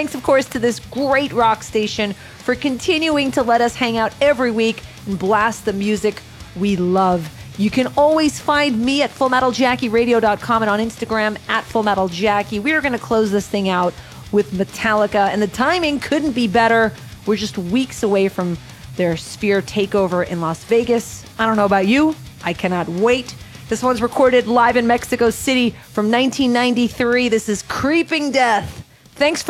Thanks, of course, to this great rock station for continuing to let us hang out every week and blast the music we love. You can always find me at FullMetalJackieRadio.com and on Instagram at FullMetalJackie. We are going to close this thing out with Metallica, and the timing couldn't be better. We're just weeks away from their Sphere takeover in Las Vegas. I don't know about you. I cannot wait. This one's recorded live in Mexico City from 1993. This is Creeping Death. Thanks for